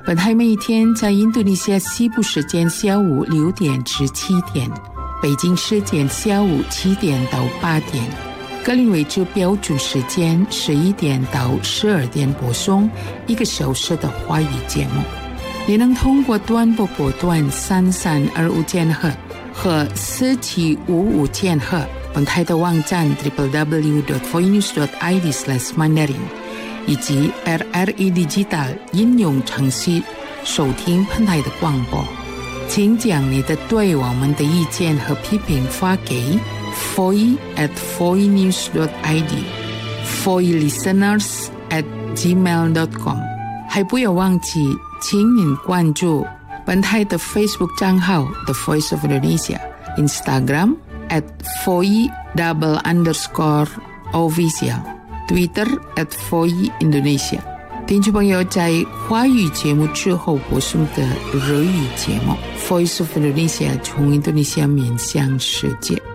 本台每天在印度尼西亚西部时间下午6点至7点，北京时间下午7点到8点，格林威治标准时间11点到12点播送1个小时的华语节目。你能通过短波波段3325千赫和4755千赫，本台的网站 www.voinews.id/mandarin 以及 RRE Digital 应用程序收听本台的广播。请将你的对我们的意见和批评发给 foi@voinews.id foilisteners@gmail.com。 还不要忘记请您关注本台的 Facebook 账号 The Voice of Indonesia， Instagram @foi_official， Twitter @foiindonesia。 听众朋友，在华语节目之后播送的日语节目 Voice of Indonesia 从印度尼西亚面向世界。